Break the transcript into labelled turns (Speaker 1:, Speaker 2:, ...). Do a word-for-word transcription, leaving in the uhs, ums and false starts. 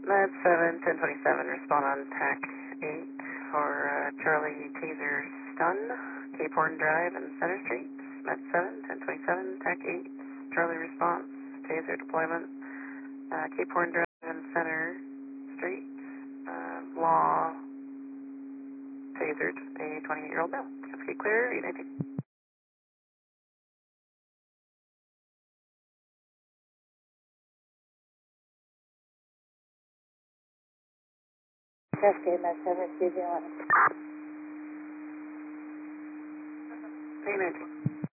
Speaker 1: Med seven, ten twenty-seven, respond on T A C eight for uh, Charlie Taser stun, Cape Horn Drive and Center Street. Med seven, ten twenty-seven, T A C eight, Charlie response, Taser deployment, uh, Cape Horn Drive and Center Street. Uh, law tasered a twenty-eight-year-old male. Traffic clear, eight nineteen.
Speaker 2: Cascade, Med seven, C Z one.
Speaker 1: eight nineteen.